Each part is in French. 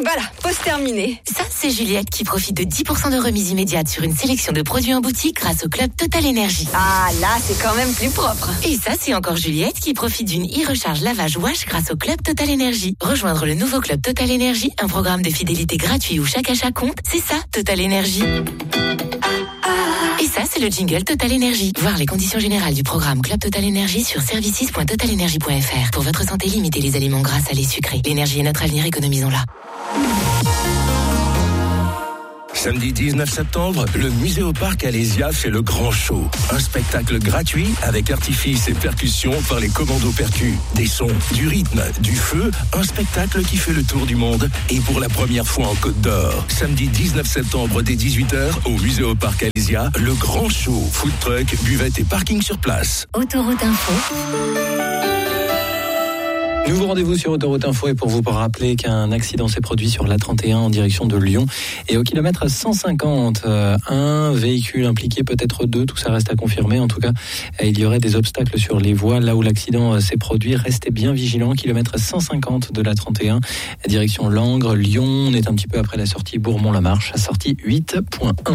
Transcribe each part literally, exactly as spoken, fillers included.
Voilà, pause terminée. Ça, c'est Juliette qui profite de dix pour cent de remise immédiate sur une sélection de produits en boutique grâce au club Total Énergie. Ah, là, c'est quand même plus propre. Et ça, c'est encore Juliette qui profite d'une e-recharge lavage wash grâce au club Total Énergie. Rejoindre le nouveau club Total Énergie, un programme de fidélité gratuit où chaque achat compte, c'est ça, Total Énergie. Et ça, c'est le jingle Total Énergie. Voir les conditions générales du programme Club Total Énergie sur services point total énergie point f r. Pour votre santé, limitez les aliments gras, salés, sucrés. L'énergie est notre avenir, économisons-la. Samedi dix-neuf septembre, le Muséoparc Alésia fait le grand show. Un spectacle gratuit avec artifices et percussions par les commandos percus. Des sons, du rythme, du feu, un spectacle qui fait le tour du monde et pour la première fois en Côte d'Or. Samedi dix-neuf septembre dès dix-huit heures au Muséoparc Alésia, le grand show. Food truck, buvette et parking sur place. Autoroute Info. Nouveau rendez-vous sur Autoroute Info et pour vous rappeler qu'un accident s'est produit sur l'A trente et un en direction de Lyon et au kilomètre cent cinquante, euh, un véhicule impliqué, peut-être deux, tout ça reste à confirmer. En tout cas, il y aurait des obstacles sur les voies là où l'accident s'est produit. Restez bien vigilants, kilomètre cent cinquante de l'A trente et un, direction Langres, Lyon. On est un petit peu après la sortie Bourmont-la-Marche, sortie huit point un.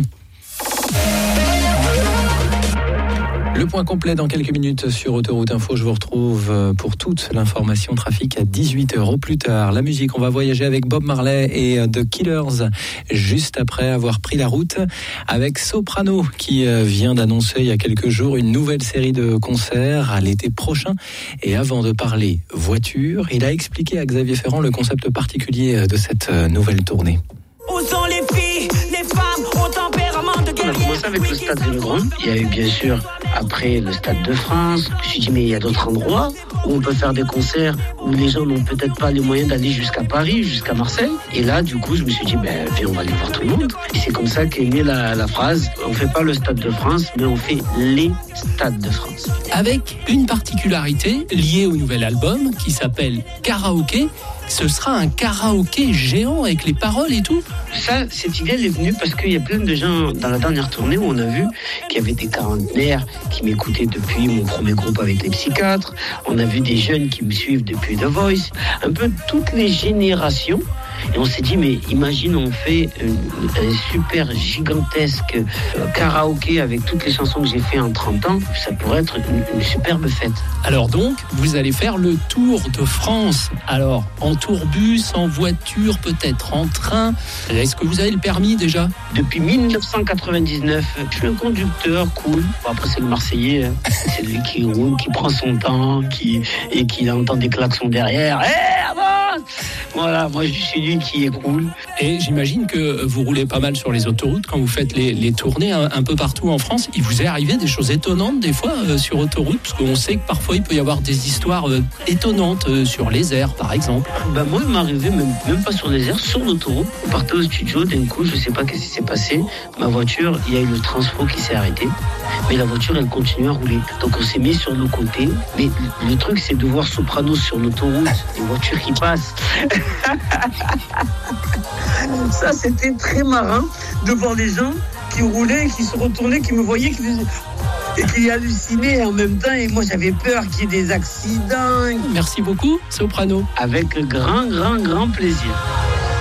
Le point complet dans quelques minutes sur Autoroute Info. Je vous retrouve pour toute l'information trafic à dix-huit heures. Au plus tard, la musique, on va voyager avec Bob Marley et The Killers juste après avoir pris la route avec Soprano qui vient d'annoncer il y a quelques jours une nouvelle série de concerts à l'été prochain. Et avant de parler voiture, il a expliqué à Xavier Ferrand le concept particulier de cette nouvelle tournée. Où sont les filles, les femmes au tempérament de guerrière? On a commencé avec le stade de Legrand. Il y a eu bien sûr après le stade de France. Je me suis dit mais il y a d'autres endroits où on peut faire des concerts où les gens n'ont peut-être pas les moyens d'aller jusqu'à Paris, jusqu'à Marseille. Et là du coup je me suis dit ben viens on va aller voir tout le monde. Et c'est comme ça qu'est née la, la phrase on fait pas le stade de France mais on fait les stades de France. Avec une particularité liée au nouvel album qui s'appelle Karaoké. Ce sera un karaoké géant avec les paroles et tout. Ça, cette idée elle est venue parce qu'il y a plein de gens dans la dernière tournée où on a vu qu'il y avait des quarantenaires qui m'écoutaient depuis mon premier groupe avec les psychiatres. On a vu des jeunes qui me suivent depuis The Voice. Un peu toutes les générations. Et on s'est dit, mais imagine, on fait un, un super gigantesque karaoké avec toutes les chansons que j'ai fait en trente ans. Ça pourrait être une, une superbe fête. Alors donc, vous allez faire le tour de France. Alors, en tourbus, en voiture, peut-être en train. Est-ce que vous avez le permis déjà? Depuis dix-neuf cent quatre-vingt-dix-neuf, je suis un conducteur cool. Bon, après, c'est le Marseillais. C'est lui qui roule, qui prend son temps, qui, et qui entend des klaxons derrière. Hé, hey, avance! Voilà, moi, je suis lui qui est cool. Et j'imagine que vous roulez pas mal sur les autoroutes quand vous faites les, les tournées un, un peu partout en France. Il vous est arrivé des choses étonnantes des fois euh, sur autoroute, parce qu'on sait que parfois il peut y avoir des histoires euh, étonnantes euh, sur les airs, par exemple. Ben moi, il m'est arrivé même, même pas sur les airs, sur l'autoroute. On partait au studio, d'un coup, je sais pas qu'est-ce qui s'est passé. Ma voiture, il y a eu le transfo qui s'est arrêté, mais la voiture, elle continue à rouler. Donc on s'est mis sur nos côtés. Mais le truc, c'est de voir Soprano sur l'autoroute, les voitures qui passent. Ça, c'était très marrant de voir les gens qui roulaient, qui se retournaient, qui me voyaient, qui faisaient... et qui hallucinaient en même temps. Et moi, j'avais peur qu'il y ait des accidents. Merci beaucoup, Soprano. Avec grand, grand, grand plaisir.